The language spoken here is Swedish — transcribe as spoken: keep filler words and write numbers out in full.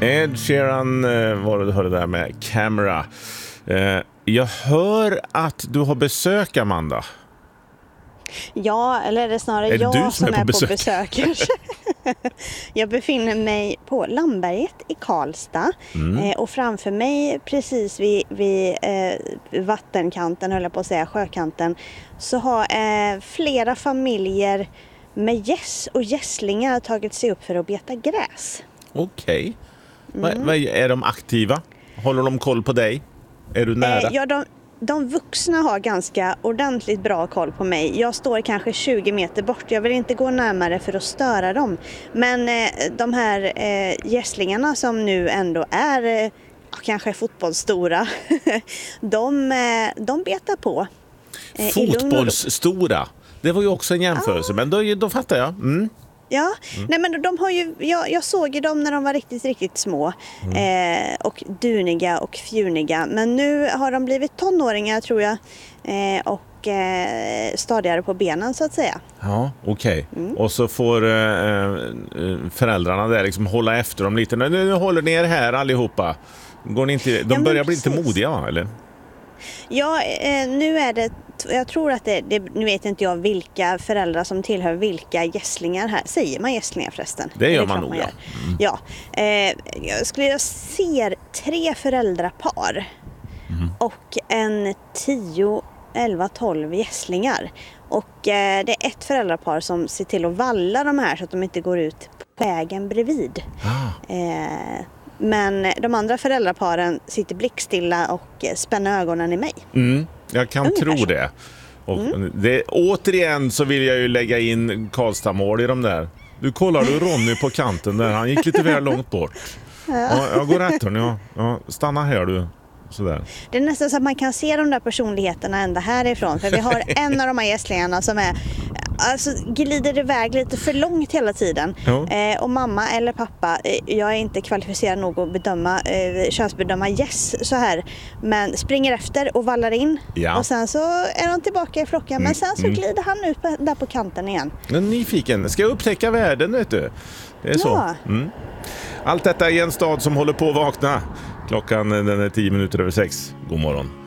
Ed Sheeran eh, var det du hörde där med Camera. Eh, jag hör att du har besök, Amanda. Ja, eller är det snarare är det jag som, som är på är besök? på besök. Jag befinner mig på Lamberget i Karlstad. Mm. Eh, och framför mig, precis vid, vid eh, vattenkanten, höll jag på att säga, sjökanten, så har eh, flera familjer med gäss och gässlingar tagit sig upp för att beta gräs. Okej. Okay. Mm. Är de aktiva? Håller de koll på dig? Är du nära? Eh, ja, de, de vuxna har ganska ordentligt bra koll på mig. Jag står kanske tjugo meter bort. Jag vill inte gå närmare för att störa dem. Men eh, de här eh, gässlingarna som nu ändå är eh, kanske fotbollsstora, de, eh, de betar på. Eh, Fotbollsstora? Det var ju också en jämförelse, ah. men då, då fattar jag. Mm. Ja, mm. nej men de har ju, jag, jag såg ju dem när de var riktigt, riktigt små mm. eh, och duniga och fjuniga. Men nu har de blivit tonåringar, tror jag, eh, och eh, stadigare på benen, så att säga. Ja, okej. Okay. Mm. Och så får eh, föräldrarna där liksom hålla efter dem lite. Nu, nu håller ni er här allihopa. Går ni inte, de ja, börjar bli lite modiga, va, eller? Ja, eh, nu är det, jag tror att det, det, nu vet inte jag vilka föräldrar som tillhör vilka gässlingar här. Säger man gässlingar förresten? Det gör det man nog, man ja. Mm. Ja, eh, jag skulle jag ser tre föräldrapar mm. och en tio, elva, tolv gässlingar. Och eh, det är ett föräldrapar som ser till att valla de här så att de inte går ut på vägen bredvid. Ah. Eh, Men de andra föräldraparen sitter blickstilla och spänner ögonen i mig. Mm, jag kan Ungefär tro så. det. Och mm. det. Återigen så vill jag ju lägga in Karlstad-mål i de där. Du kollar du Ronny på kanten där. Han gick lite väl långt bort. Ja. Ja, jag går rätt hörni. Ja. Ja, stanna här du. Sådär. Det är nästan så att man kan se de där personligheterna ända härifrån. För vi har en av de här gässlingarna som är, alltså, glider iväg lite för långt hela tiden. Ja. Eh, och mamma eller pappa, eh, jag är inte kvalificerad nog att bedöma, eh, könsbedöma gäss så här. Men springer efter och vallar in. Ja. Och sen så är de tillbaka i flocken. Men sen så glider han ut på, där på kanten igen. Jag är nyfiken. Ska jag upptäcka världen, vet du? Det är så. Ja. Mm. Allt detta i en stad som håller på att vakna. Klockan den är tio minuter över sex. God morgon.